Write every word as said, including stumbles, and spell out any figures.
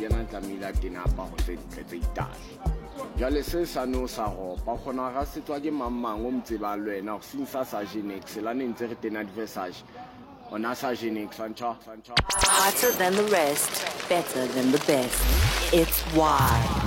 yena tlamehile a tena aparo tse ntle tse itala jale se sa no sa ropa gona ga setswa ke mamang o mtseba le wena go sinsa sa Genex la ne ntse re tena adversage ona sa Genex fancha fancha hotter than the rest, better than the best. It's why